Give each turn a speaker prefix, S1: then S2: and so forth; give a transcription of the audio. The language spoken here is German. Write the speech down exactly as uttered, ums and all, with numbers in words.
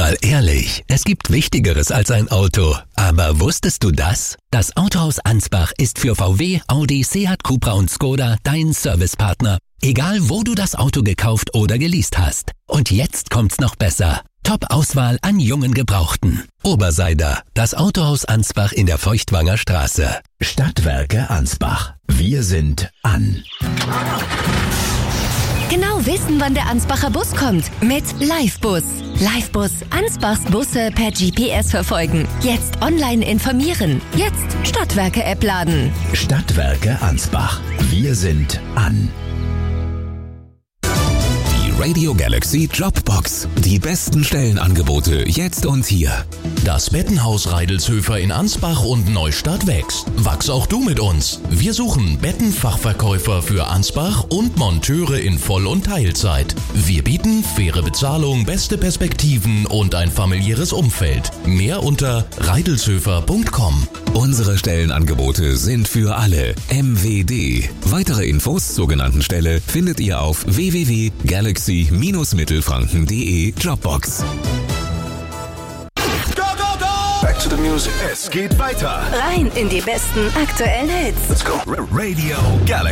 S1: Mal ehrlich, es gibt Wichtigeres als ein Auto. Aber wusstest du das? Das Autohaus Ansbach ist für V W, Audi, Seat, Cupra und Skoda dein Servicepartner. Egal, wo du das Auto gekauft oder geleast hast. Und jetzt kommt's noch besser. Top-Auswahl an jungen Gebrauchten. Oberseider, das Autohaus Ansbach in der Feuchtwanger Straße.
S2: Stadtwerke Ansbach. Wir sind an.
S3: Genau wissen, wann der Ansbacher Bus kommt. Mit Livebus. Livebus. Ansbachs Busse per G P S verfolgen. Jetzt online informieren. Jetzt Stadtwerke-App laden.
S2: Stadtwerke Ansbach. Wir sind an.
S4: Radio Galaxy Jobbox. Die besten Stellenangebote jetzt und hier. Das Bettenhaus Reidelshöfer in Ansbach und Neustadt wächst. Wachs auch du mit uns. Wir suchen Bettenfachverkäufer für Ansbach und Monteure in Voll- und Teilzeit. Wir bieten faire Bezahlung, beste Perspektiven und ein familiäres Umfeld. Mehr unter reidelshöfer punkt com. Unsere Stellenangebote sind für alle. M W D. Weitere Infos zur genannten Stelle findet ihr auf w w w punkt galaxy Mittelfranken punkt de Jobbox.
S5: Go, go, go! Back to the music. Es geht weiter.
S3: Rein in die besten aktuellen Hits.
S5: Let's go. Radio Galaxy.